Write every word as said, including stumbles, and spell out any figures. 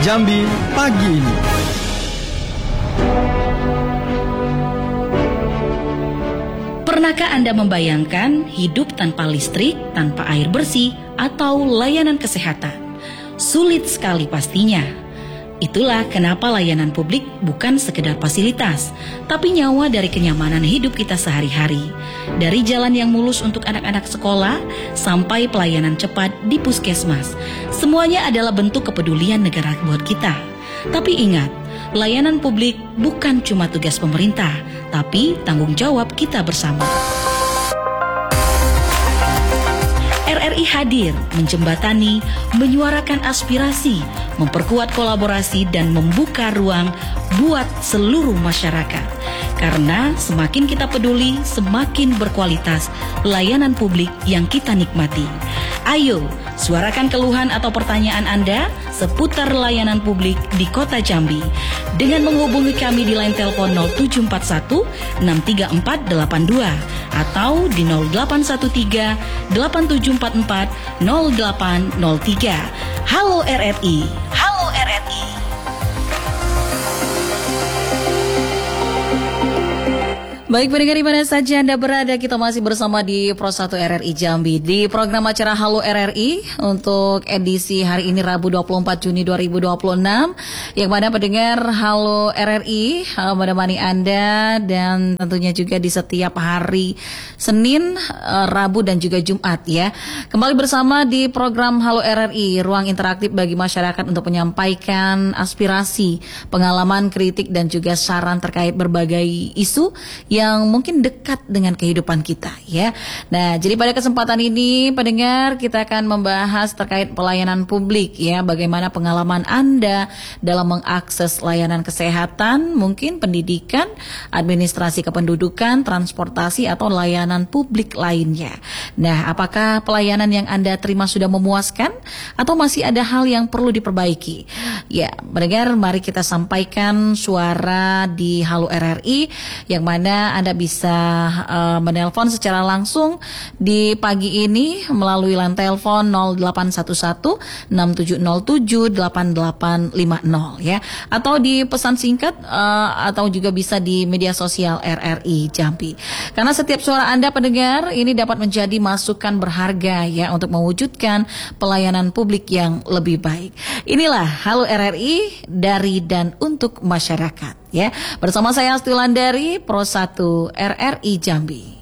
Jambi pagi ini. Pernahkah Anda membayangkan hidup tanpa listrik, tanpa air bersih, atau layanan kesehatan? Sulit sekali pastinya. Itulah kenapa layanan publik bukan sekedar fasilitas, tapi nyawa dari kenyamanan hidup kita sehari-hari. Dari jalan yang mulus untuk anak-anak sekolah, sampai pelayanan cepat di puskesmas. Semuanya adalah bentuk kepedulian negara buat kita. Tapi ingat, layanan publik bukan cuma tugas pemerintah, tapi tanggung jawab kita bersama. R R I hadir menjembatani, menyuarakan aspirasi, memperkuat kolaborasi dan membuka ruang buat seluruh masyarakat. Karena semakin kita peduli, semakin berkualitas layanan publik yang kita nikmati. Ayo, suarakan keluhan atau pertanyaan Anda seputar layanan publik di Kota Jambi dengan menghubungi kami di line telepon nol tujuh empat satu enam tiga empat delapan dua atau di nol delapan satu tiga delapan tujuh empat empat nol delapan nol tiga. Halo R R I. Halo R R I. Baik pendengar di mana saja Anda berada, kita masih bersama di Pro satu R R I Jambi di program acara Halo R R I untuk edisi hari ini Rabu dua puluh empat Juni dua ribu dua puluh enam, yang mana pendengar Halo R R I menemani Anda dan tentunya juga di setiap hari Senin, Rabu dan juga Jumat ya. Kembali bersama di program Halo R R I, ruang interaktif bagi masyarakat untuk menyampaikan aspirasi, pengalaman, kritik dan juga saran terkait berbagai isu yang mungkin dekat dengan kehidupan kita ya. Nah, jadi pada kesempatan ini pendengar kita akan membahas terkait pelayanan publik ya, bagaimana pengalaman Anda dalam mengakses layanan kesehatan, mungkin pendidikan, administrasi kependudukan, transportasi atau layanan publik lainnya. Nah, apakah pelayanan yang Anda terima sudah memuaskan atau masih ada hal yang perlu diperbaiki? Ya, pendengar, mari kita sampaikan suara di Halo R R I yang mana Anda bisa uh, menelpon secara langsung di pagi ini melalui line telepon nol delapan satu satu enam tujuh nol tujuh delapan delapan lima nol ya, atau di pesan singkat uh, atau juga bisa di media sosial R R I Jambi. Karena setiap suara Anda pendengar ini dapat menjadi masukan berharga ya untuk mewujudkan pelayanan publik yang lebih baik. Inilah Halo R R I dari dan untuk masyarakat ya. Bersama saya Asti Landari, Pro satu R R I Jambi.